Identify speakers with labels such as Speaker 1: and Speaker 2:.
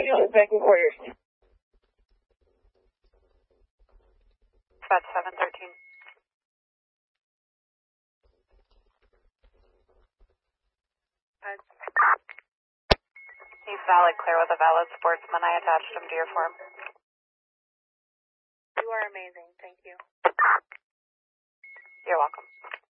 Speaker 1: Banking Warriors.
Speaker 2: About 713. He's valid, clear with a valid sportsman. I attached him to your form.
Speaker 3: You are amazing. Thank you.
Speaker 2: You're welcome.